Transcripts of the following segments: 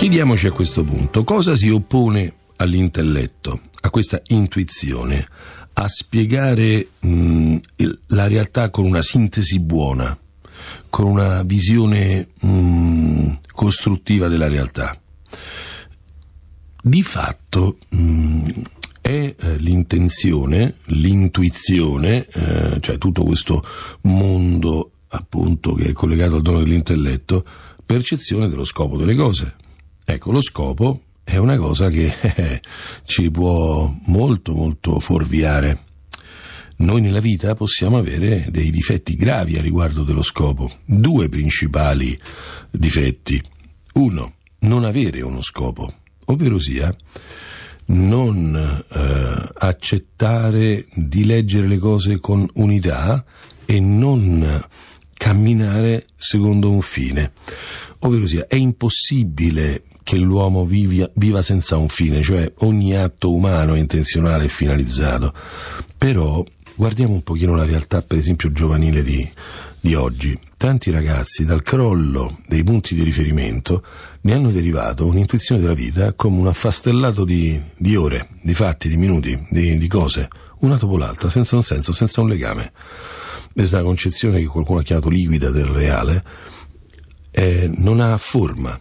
Chiediamoci a questo punto cosa si oppone all'intelletto, a questa intuizione, a spiegare la realtà con una sintesi buona, con una visione costruttiva della realtà. Di fatto è l'intenzione, l'intuizione, cioè tutto questo mondo appunto che è collegato al dono dell'intelletto, percezione dello scopo delle cose. Ecco, lo scopo è una cosa che ci può molto fuorviare. Noi nella vita possiamo avere dei difetti gravi a riguardo dello scopo. Due principali difetti. Uno, non avere uno scopo, ovvero sia non accettare di leggere le cose con unità e non camminare secondo un fine. Ovvero sia, è impossibile che l'uomo viva senza un fine, cioè ogni atto umano è intenzionale e finalizzato. Però guardiamo un pochino la realtà, per esempio, giovanile di oggi. Tanti ragazzi, dal crollo dei punti di riferimento, ne hanno derivato un'intuizione della vita come un affastellato di ore, di fatti, di minuti, di cose, una dopo l'altra, senza un senso, senza un legame. Questa concezione che qualcuno ha chiamato liquida del reale non ha forma,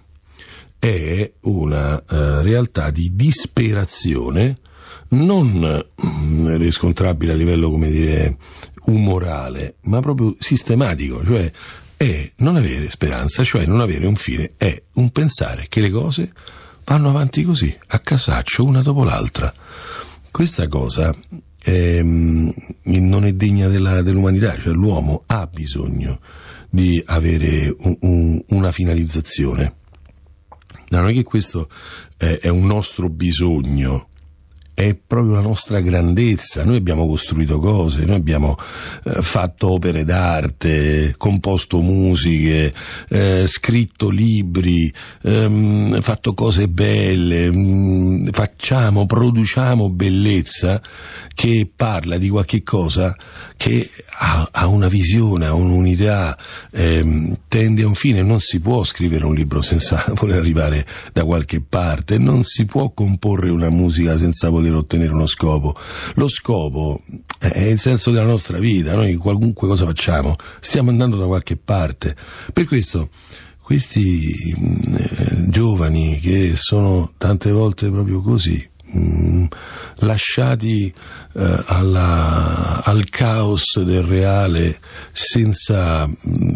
è una realtà di disperazione non riscontrabile a livello, come dire, umorale, ma proprio sistematico, cioè è non avere speranza, cioè non avere un fine, è un pensare che le cose vanno avanti così, a casaccio, una dopo l'altra. Questa cosa non è degna dell'umanità, cioè l'uomo ha bisogno di avere una finalizzazione. Non è che questo è un nostro bisogno, è proprio la nostra grandezza. Noi abbiamo costruito cose, noi abbiamo fatto opere d'arte, composto musiche, scritto libri, fatto cose belle, produciamo bellezza che parla di qualche cosa che ha una visione, ha un'unità, tende a un fine. Non si può scrivere un libro senza voler arrivare da qualche parte, non si può comporre una musica senza voler ottenere uno scopo. Lo scopo è il senso della nostra vita. Noi qualunque cosa facciamo stiamo andando da qualche parte. Per questo questi giovani che sono tante volte proprio così, lasciati al caos del reale, senza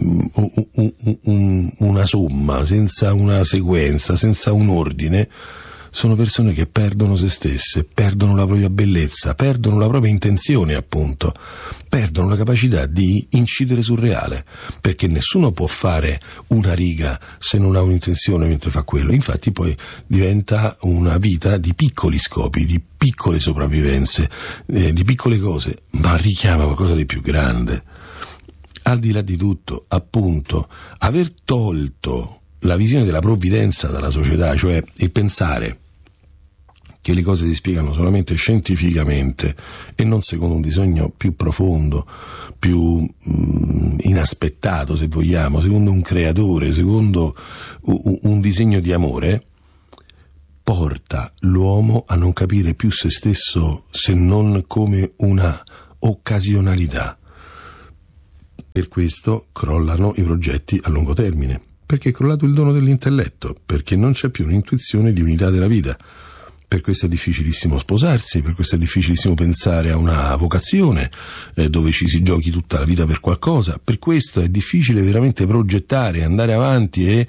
una somma, senza una sequenza, senza un ordine, sono persone che perdono se stesse, perdono la propria bellezza, perdono la propria intenzione, appunto, perdono la capacità di incidere sul reale, perché nessuno può fare una riga se non ha un'intenzione mentre fa quello. Infatti poi diventa una vita di piccoli scopi, di piccole sopravvivenze, di piccole cose, ma richiama qualcosa di più grande. Al di là di tutto, appunto, aver tolto la visione della provvidenza dalla società, cioè il pensare che le cose si spiegano solamente scientificamente e non secondo un disegno più profondo, più inaspettato, se vogliamo, secondo un creatore, secondo un disegno di amore, porta l'uomo a non capire più se stesso se non come una occasionalità. Per questo crollano i progetti a lungo termine, perché è crollato il dono dell'intelletto, perché non c'è più un'intuizione di unità della vita. Per questo è difficilissimo sposarsi, per questo è difficilissimo pensare a una vocazione dove ci si giochi tutta la vita per qualcosa. Per questo è difficile veramente progettare, andare avanti e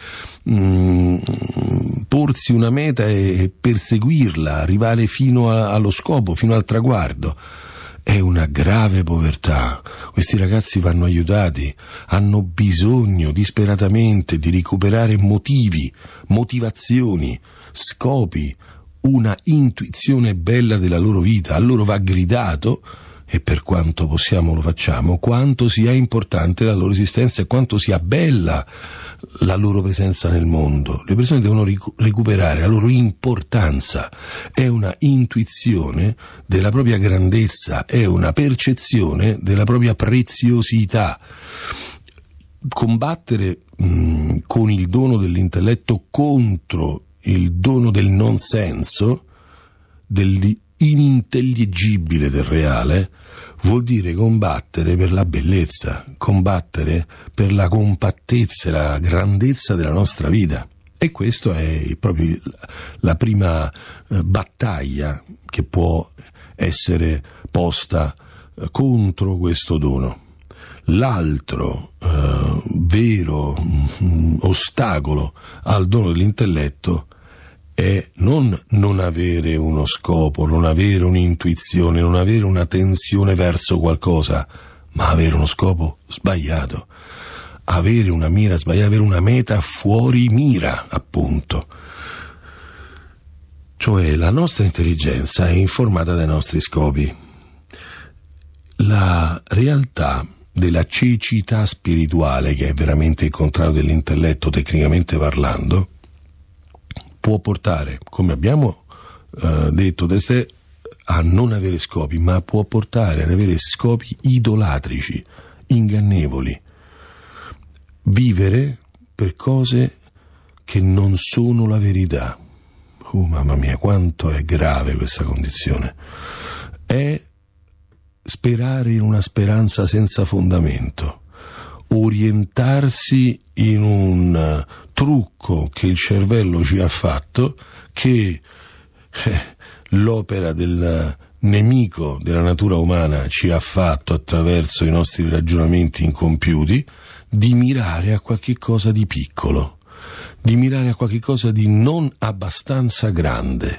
porsi una meta e perseguirla, arrivare fino allo scopo, fino al traguardo. È una grave povertà. Questi ragazzi vanno aiutati, hanno bisogno disperatamente di recuperare motivi, motivazioni, scopi, una intuizione bella della loro vita. A loro va gridato, e per quanto possiamo lo facciamo, quanto sia importante la loro esistenza e quanto sia bella la loro presenza nel mondo. Le persone devono recuperare la loro importanza. È una intuizione della propria grandezza, è una percezione della propria preziosità. Combattere con il dono dell'intelletto contro il dono del non senso, dell'inintelligibile del reale, vuol dire combattere per la bellezza, combattere per la compattezza e la grandezza della nostra vita. E questa è proprio la prima battaglia che può essere posta contro questo dono. L'altro vero ostacolo al dono dell'intelletto è non avere uno scopo, non avere un'intuizione, non avere una tensione verso qualcosa, ma avere uno scopo sbagliato, avere una mira sbagliata, avere una meta fuori mira, appunto. Cioè la nostra intelligenza è informata dai nostri scopi. La realtà della cecità spirituale, che è veramente il contrario dell'intelletto tecnicamente parlando, può portare, come abbiamo detto testé, a non avere scopi, ma può portare ad avere scopi idolatrici, ingannevoli, vivere per cose che non sono la verità. Mamma mia, quanto è grave questa condizione. È sperare in una speranza senza fondamento, orientarsi in un trucco che il cervello ci ha fatto, che l'opera del nemico della natura umana ci ha fatto attraverso i nostri ragionamenti incompiuti, di mirare a qualche cosa di piccolo, di mirare a qualche cosa di non abbastanza grande.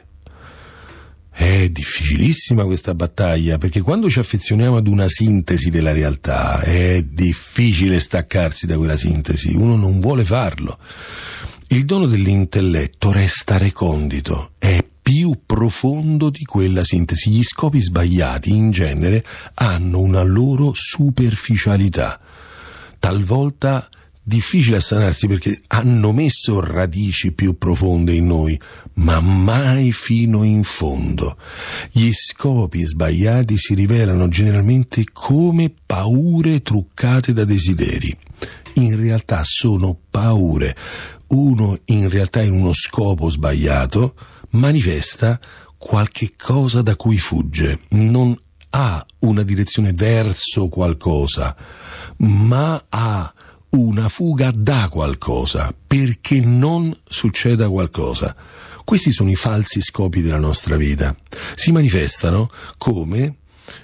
È difficilissima questa battaglia, perché quando ci affezioniamo ad una sintesi della realtà è difficile staccarsi da quella sintesi, uno non vuole farlo. Il dono dell'intelletto resta recondito, è più profondo di quella sintesi. Gli scopi sbagliati in genere hanno una loro superficialità, talvolta difficile a sanarsi perché hanno messo radici più profonde in noi, ma mai fino in fondo. Gli scopi sbagliati si rivelano generalmente come paure truccate da desideri. In realtà sono paure. Uno in realtà in uno scopo sbagliato manifesta qualche cosa da cui fugge, non ha una direzione verso qualcosa, ma ha una fuga da qualcosa perché non succeda qualcosa. Questi sono i falsi scopi della nostra vita. Si manifestano come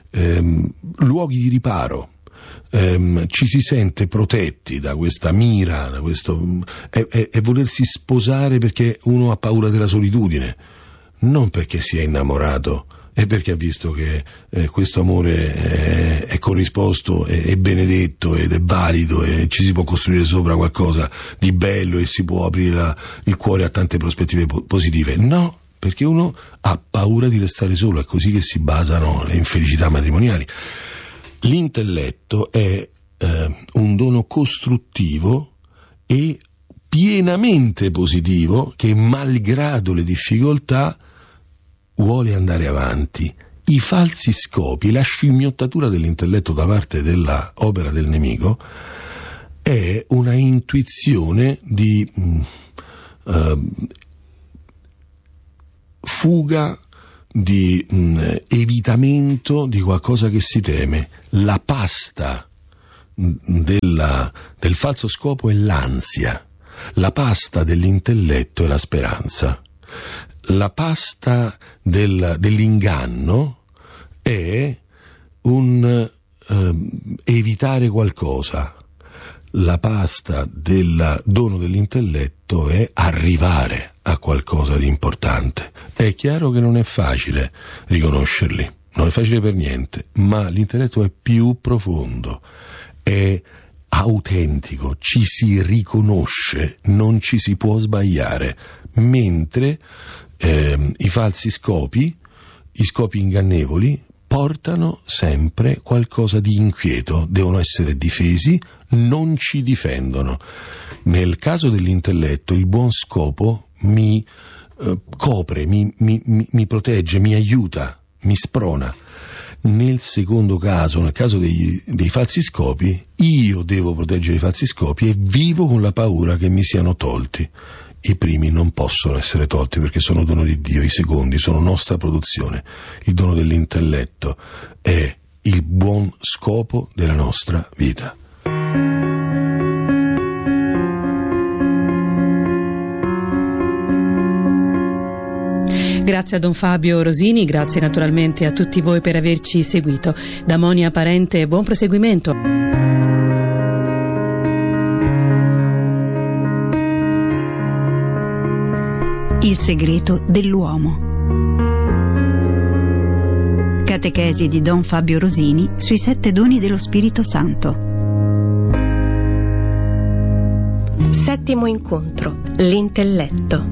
luoghi di riparo. Ci si sente protetti da questa mira, da questo è volersi sposare perché uno ha paura della solitudine, non perché si è innamorato, è perché ha visto che questo amore è corrisposto, è benedetto ed è valido e ci si può costruire sopra qualcosa di bello e si può aprire il cuore a tante prospettive positive. No, perché uno ha paura di restare solo, è così che si basano le infelicità matrimoniali. L'intelletto è un dono costruttivo e pienamente positivo che, malgrado le difficoltà, vuole andare avanti. I falsi scopi, la scimmiottatura dell'intelletto da parte della opera del nemico è una intuizione di fuga, di evitamento di qualcosa che si teme. La pasta del falso scopo è l'ansia, la pasta dell'intelletto è la speranza, la pasta dell'inganno è un evitare qualcosa, la pasta del dono dell'intelletto è arrivare a qualcosa di importante. È chiaro che non è facile riconoscerli, non è facile per niente, ma l'intelletto è più profondo, è autentico, ci si riconosce, non ci si può sbagliare, mentre i falsi scopi, i scopi ingannevoli, portano sempre qualcosa di inquieto, devono essere difesi, non ci difendono. Nel caso dell'intelletto il buon scopo mi copre, mi protegge, mi aiuta, mi sprona. Nel secondo caso, nel caso dei falsi scopi, io devo proteggere i falsi scopi e vivo con la paura che mi siano tolti. i primi non possono essere tolti perché sono dono di Dio, i secondi sono nostra produzione. Il dono dell'intelletto è il buon scopo della nostra vita. Grazie a Don Fabio Rosini, grazie naturalmente a tutti voi per averci seguito. Da Monia Parente, buon proseguimento. Il segreto dell'uomo. Catechesi di Don Fabio Rosini sui 7 doni dello Spirito Santo. Settimo incontro: l'intelletto.